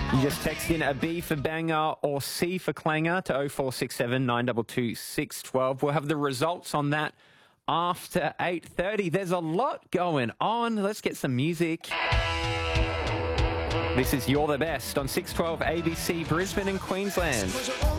You just text in a B for banger or C for clanger to 0467 922 612. We'll have the results on that after 8:30. There's a lot going on. Let's get some music. This is You're the Best on 612 ABC Brisbane and Queensland.